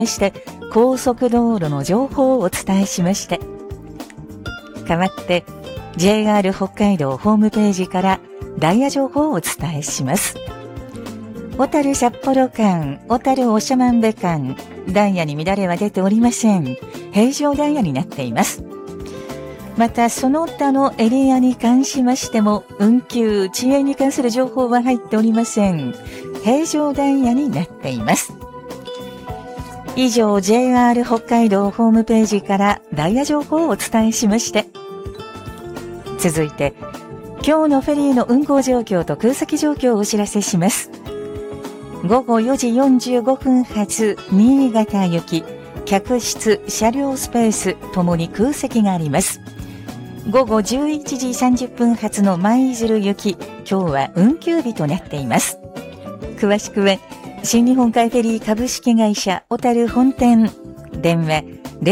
して高速道路の情報をお伝えしまして、代わって JR 北海道ホームページからダイヤ情報をお伝えします。小樽札幌間、小樽長万部間、ダイヤに乱れは出ておりません。平常ダイヤになっています。またその他のエリアに関しましても運休、遅延に関する情報は入っておりません。平常ダイヤになっています。以上 JR 北海道ホームページからダイヤ情報をお伝えしまして、続いて今日のフェリーの運行状況と空席状況をお知らせします。午後4時45分発新潟行き、客室、車両スペースともに空席があります。午後11時30分発の舞鶴行き、今日は運休日となっています。詳しくは新日本海フェリー株式会社小樽本店、電話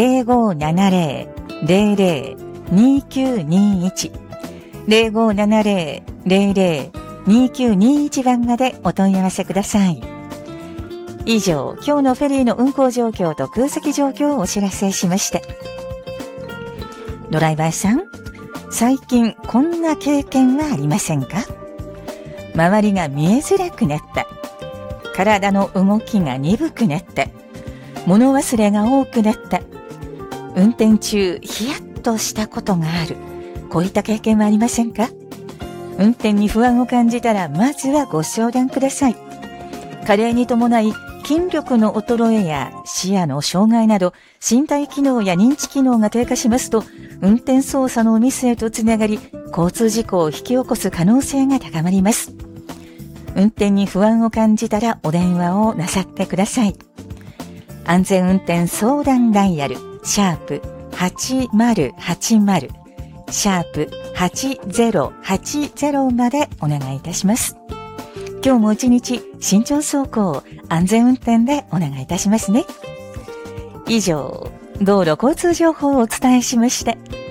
0570-002921 0570-002921 番までお問い合わせください。以上、今日のフェリーの運行状況と空席状況をお知らせしました。ドライバーさん、最近こんな経験はありませんか？周りが見えづらくなった。体の動きが鈍くなった。物忘れが多くなった。運転中、ヒヤッとしたことがある。こういった経験はありませんか？運転に不安を感じたら、まずはご相談ください。加齢に伴い、筋力の衰えや視野の障害など、身体機能や認知機能が低下しますと、運転操作のミスへとつながり、交通事故を引き起こす可能性が高まります。運転に不安を感じたらお電話をなさってください。安全運転相談ダイヤル#8080 #8080 までお願いいたします。今日も一日慎重走行、安全運転でお願いいたしますね。以上、道路交通情報をお伝えしました。